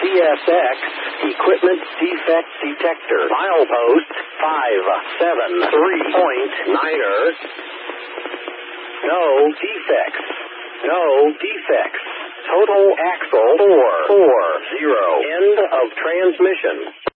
CSX Equipment Defect Detector. Milepost 573.9er. No defects. No defects. Total axle 440. End of transmission.